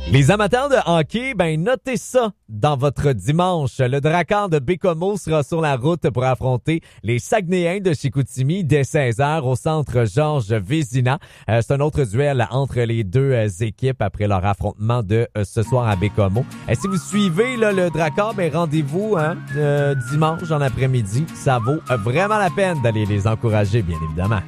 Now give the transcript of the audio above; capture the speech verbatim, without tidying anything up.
Les amateurs de hockey, ben notez ça dans votre dimanche. Le Drakkar de Baie-Comeau sera sur la route pour affronter les Saguenayens de Chicoutimi dès seize heures au centre Georges Vézina. Euh, c'est un autre duel entre les deux euh, équipes après leur affrontement de euh, ce soir à Baie-Comeau. Et si vous suivez là, le Drakkar, ben rendez-vous hein, euh, dimanche en après-midi. Ça vaut vraiment la peine d'aller les encourager, bien évidemment.